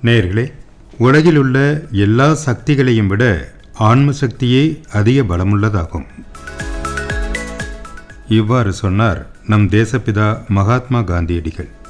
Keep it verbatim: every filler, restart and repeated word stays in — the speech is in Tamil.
நேயர்களே, உலகில் உள்ள எல்லா சக்திகளையும் விட ஆன்ம சக்தியே அதிக பலமுள்ளதாகும். இவ்வாறு சொன்னார் நம் தேசப்பிதா மகாத்மா காந்தியடிகள்.